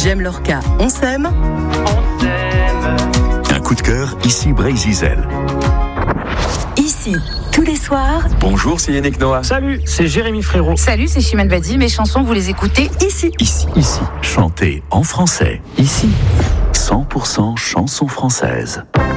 J'aime Lorca, on s'aime. Un coup de cœur, ici Bray-Zizel. Ici, tous les soirs. Bonjour, c'est Yannick Noah. Salut, c'est Jérémy Frérot. Salut, c'est Chimène Badi. Mes chansons, vous les écoutez ici. Ici. Chantez en français. Ici. 100% chansons françaises.